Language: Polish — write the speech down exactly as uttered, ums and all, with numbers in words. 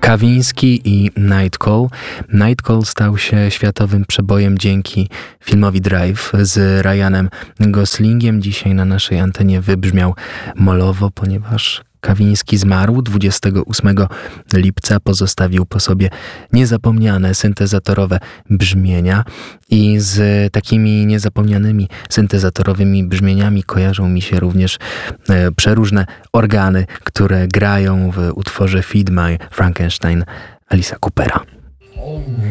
Kawiński i Night Call. Night Call stał się światowym przebojem dzięki filmowi Drive z Ryanem Goslingiem. Dzisiaj na naszej antenie wybrzmiał molowo, ponieważ Kawiński zmarł dwudziestego ósmego lipca, pozostawił po sobie niezapomniane syntezatorowe brzmienia i z takimi niezapomnianymi syntezatorowymi brzmieniami kojarzą mi się również e, przeróżne organy, które grają w utworze Feed My Frankenstein Alice'a Coopera.